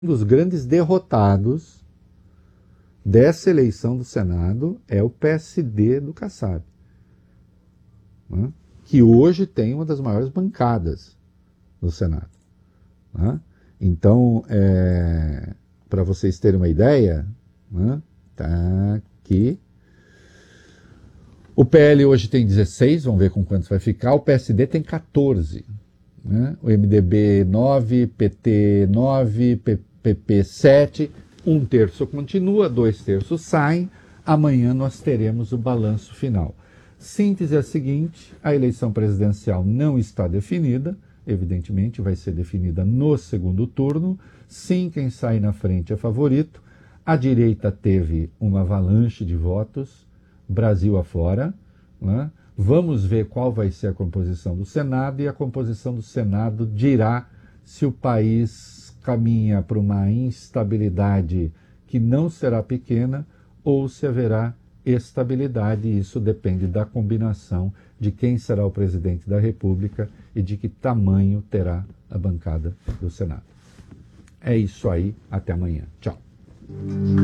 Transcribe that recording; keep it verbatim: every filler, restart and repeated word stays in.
Um dos grandes derrotados dessa eleição do Senado é o P S D do Kassab, né? Que hoje tem uma das maiores bancadas no Senado, né? Então, é, para vocês terem uma ideia, né, tá aqui. O P L hoje tem dezesseis, vamos ver com quantos vai ficar. O P S D tem quatorze, né? O M D B nove, P T nove, P P sete, um terço continua, dois terços saem. Amanhã nós teremos o balanço final. Síntese é a seguinte: a eleição presidencial não está definida, evidentemente vai ser definida no segundo turno. Sim, quem sai na frente é favorito. A direita teve uma avalanche de votos, Brasil afora, né? Vamos ver qual vai ser a composição do Senado, e a composição do Senado dirá se o país caminha para uma instabilidade que não será pequena ou se haverá estabilidade. Isso depende da combinação de quem será o presidente da República e de que tamanho terá a bancada do Senado. É isso aí, até amanhã. Tchau.